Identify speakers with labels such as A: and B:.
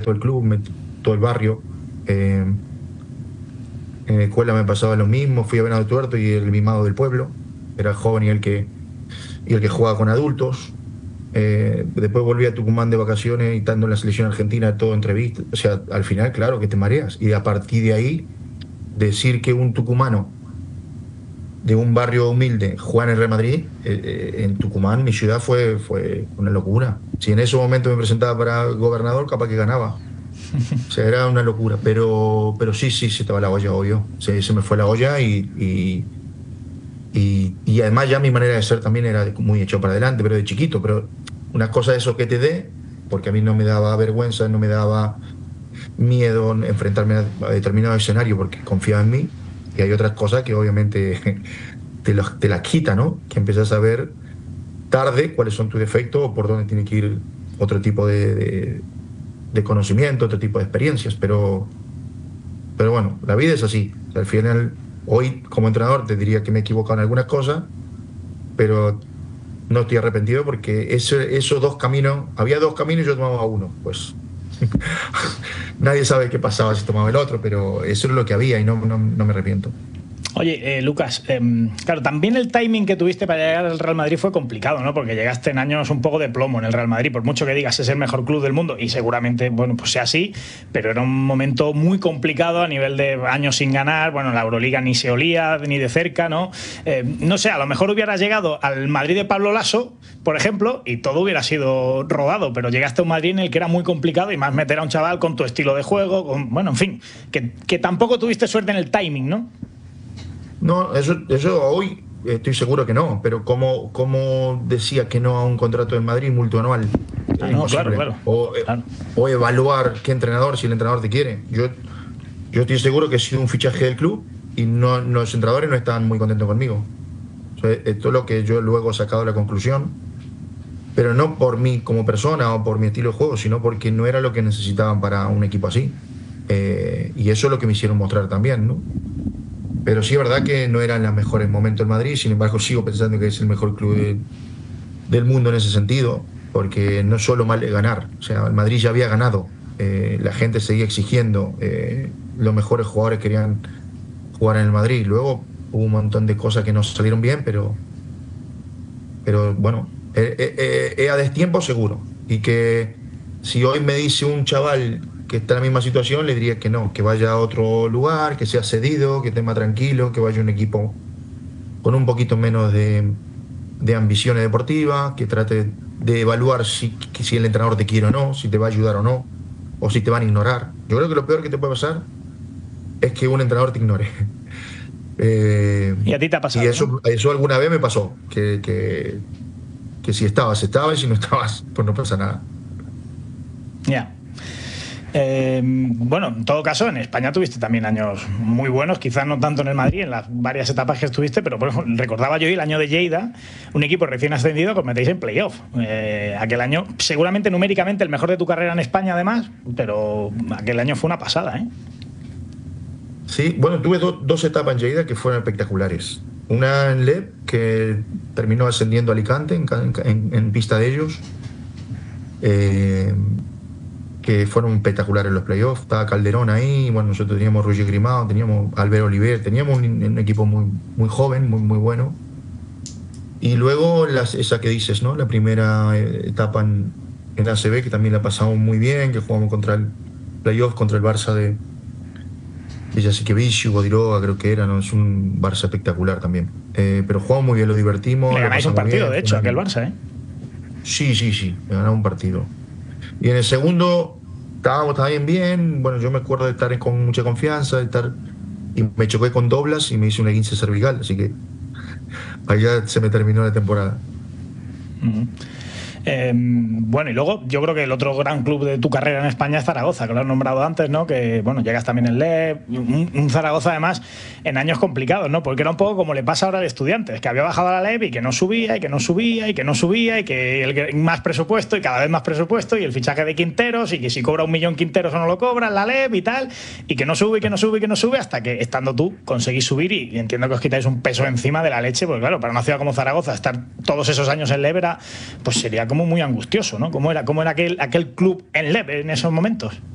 A: todo el club, todo el barrio. En la escuela me pasaba lo mismo, fui a Venado Tuerto y el mimado del pueblo. Era el joven y el que jugaba con adultos. Después volví a Tucumán de vacaciones y estando en la selección argentina, todo entrevista. O sea, al final, claro que te mareas. Y a partir de ahí, decir que un tucumano de un barrio humilde juega en el Real Madrid, en Tucumán, mi ciudad, fue una locura. Si en ese momento me presentaba para gobernador, capaz que ganaba. O sea, era una locura. Pero sí, se te va la olla, obvio. Se me fue la olla y además ya mi manera de ser también era muy hecho para adelante, pero de chiquito. Pero una cosa es eso que te dé, porque a mí no me daba vergüenza, no me daba miedo enfrentarme a determinado escenario porque confiaba en mí. Y hay otras cosas que obviamente te las quita, ¿no? Que empiezas a ver tarde cuáles son tus defectos o por dónde tiene que ir otro tipo de conocimiento, otro tipo de experiencias. Pero bueno, la vida es así. O sea, al final, hoy como entrenador te diría que me he equivocado en algunas cosas, pero no estoy arrepentido porque esos dos caminos, había dos caminos y yo tomaba uno. Pues nadie sabe qué pasaba si tomaba el otro, pero eso es lo que había y no me arrepiento.
B: Oye, Lucas, claro, también el timing que tuviste para llegar al Real Madrid fue complicado, ¿no? Porque llegaste en años un poco de plomo en el Real Madrid, por mucho que digas es el mejor club del mundo, y seguramente, bueno, pues sea así, pero era un momento muy complicado a nivel de años sin ganar, bueno, la Euroliga ni se olía ni de cerca, ¿no? No sé, a lo mejor hubieras llegado al Madrid de Pablo Laso, por ejemplo, y todo hubiera sido rodado, pero llegaste a un Madrid en el que era muy complicado y más meter a un chaval con tu estilo de juego, bueno, en fin, que tampoco tuviste suerte en el timing, ¿no?
A: No, eso hoy estoy seguro que no, pero ¿cómo decía que no a un contrato del Madrid multianual?
B: No, claro.
A: O evaluar qué entrenador, si el entrenador te quiere. Yo estoy seguro que he sido un fichaje del club y los entrenadores no estaban muy contentos conmigo. O sea, esto es lo que yo luego he sacado la conclusión, pero no por mí como persona o por mi estilo de juego, sino porque no era lo que necesitaban para un equipo así. Y eso es lo que me hicieron mostrar también, ¿no? Pero sí es verdad que no eran los mejores momentos del Madrid, sin embargo sigo pensando que es el mejor club del mundo en ese sentido, porque no solo mal de ganar, o sea, el Madrid ya había ganado, la gente seguía exigiendo, los mejores jugadores querían jugar en el Madrid, luego hubo un montón de cosas que no salieron bien, pero bueno, a destiempo seguro, y que si hoy me dice un chaval que está en la misma situación, le diría que no, que vaya a otro lugar, que sea cedido, que esté más tranquilo, que vaya a un equipo con un poquito menos de ambiciones deportivas, que trate de evaluar si el entrenador te quiere o no, si te va a ayudar o si te van a ignorar. Yo creo que lo peor que te puede pasar es que un entrenador te ignore.
B: Y a ti te ha pasado.
A: Y eso alguna vez me pasó, que si estabas y si no estabas, pues no pasa nada.
B: Ya. Bueno, en todo caso, en España tuviste también años muy buenos, quizás no tanto en el Madrid, en las varias etapas que estuviste, pero bueno, recordaba yo el año de Lleida, un equipo recién ascendido que os metéis en playoff. Aquel año, seguramente numéricamente el mejor de tu carrera en España además, pero aquel año fue una pasada, ¿eh?
A: Sí, bueno, tuve dos etapas en Lleida que fueron espectaculares. Una en LEP, que terminó ascendiendo a Alicante en pista de ellos. Que fueron espectaculares los playoffs. Estaba Calderón ahí, bueno, nosotros teníamos Roger Grimao, teníamos Albert Oliver, teníamos un equipo muy joven, muy bueno. Y luego esa que dices, ¿no? La primera etapa en ACB, que también la pasamos muy bien, que jugamos contra el playoff, contra el Barça de Jasikevic, Godiroga, creo que era, ¿no? Es un Barça espectacular también. Pero jugamos muy bien, lo divertimos.
B: Le ganáis un partido,
A: bien,
B: de hecho, aquel Barça, ¿eh?
A: Sí, le ganamos un partido. Y en el segundo estábamos también bien. Bueno, yo me acuerdo de estar con mucha confianza, y me choqué con Doblas y me hice una 15 cervical, así que allá se me terminó la temporada.
B: Uh-huh. Bueno, y luego yo creo que el otro gran club de tu carrera en España es Zaragoza, que lo has nombrado antes, ¿no? Que bueno, llegas también en LEP, un Zaragoza además en años complicados, ¿no? Porque era un poco como le pasa ahora al Estudiantes, que había bajado a la LEP y que no subía, y que no subía, y que no subía, y que más presupuesto, y cada vez más presupuesto, y el fichaje de Quinteros, y que si cobra 1 millón Quinteros o no lo cobra en la LEP y tal, y que no sube, hasta que estando tú conseguís subir, y entiendo que os quitáis un peso encima de la leche, porque claro, para una ciudad como Zaragoza estar todos esos años en LEP pues sería como muy angustioso, ¿no? ¿Cómo era aquel club en LEP en esos momentos?